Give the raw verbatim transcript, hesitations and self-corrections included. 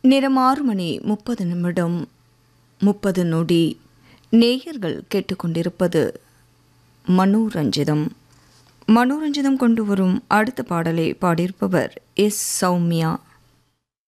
நேரம் ஆறு மணி முப்பது நிமிடம் முப்பது நொடி. நேயர்கள் கேட்டுக்கொண்டிருப்பது மனோரஞ்சிதம். மனோரஞ்சிதம் கொண்டு வரும் அடுத்த பாடலை பாடியிருப்பவர் எஸ் சௌமியா.